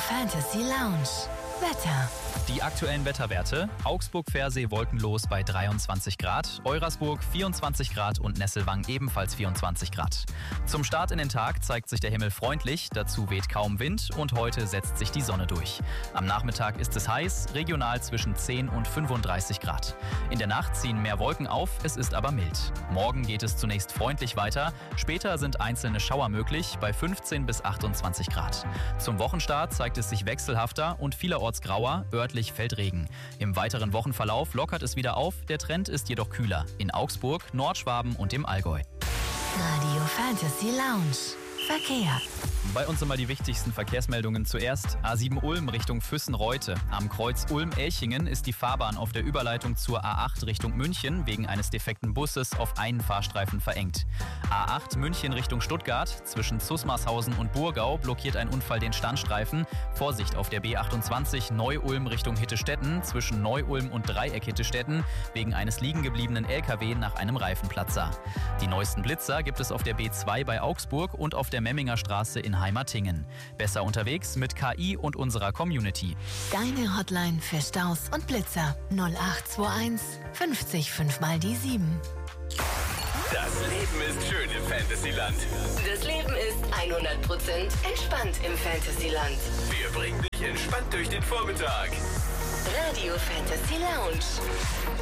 Fantasy Lounge. Wetter. Die aktuellen Wetterwerte: Augsburg-Versee wolkenlos bei 23 Grad, Eurasburg 24 Grad und Nesselwang ebenfalls 24 Grad. Zum Start in den Tag zeigt sich der Himmel freundlich, dazu weht kaum Wind und heute setzt sich die Sonne durch. Am Nachmittag ist es heiß, regional zwischen 10 und 35 Grad. In der Nacht ziehen mehr Wolken auf, es ist aber mild. Morgen geht es zunächst freundlich weiter, später sind einzelne Schauer möglich bei 15 bis 28 Grad. Zum Wochenstart zeigt es sich wechselhafter und vielerorts grauer, örtlich fällt Regen. Im weiteren Wochenverlauf lockert es wieder auf, der Trend ist jedoch kühler. In Augsburg, Nordschwaben und im Allgäu. Radio Fantasy Lounge. Verkehr. Bei uns einmal die wichtigsten Verkehrsmeldungen zuerst. A7 Ulm Richtung Füssen-Reute. Am Kreuz Ulm-Elchingen ist die Fahrbahn auf der Überleitung zur A8 Richtung München wegen eines defekten Busses auf einen Fahrstreifen verengt. A8 München Richtung Stuttgart. Zwischen Zusmarshausen und Burgau blockiert ein Unfall den Standstreifen. Vorsicht auf der B28 Neu-Ulm Richtung Hittestetten zwischen Neu-Ulm und Dreieck Hittestetten wegen eines liegengebliebenen LKW nach einem Reifenplatzer. Die neuesten Blitzer gibt es auf der B2 bei Augsburg und auf der Memminger Straße in Heimatingen. Besser unterwegs mit KI und unserer Community. Deine Hotline für Staus und Blitzer 0821 50 5 mal die 7. Das Leben ist schön im Fantasyland. Das Leben ist 100% entspannt im Fantasyland. Wir bringen dich entspannt durch den Vormittag. Radio Fantasy Lounge.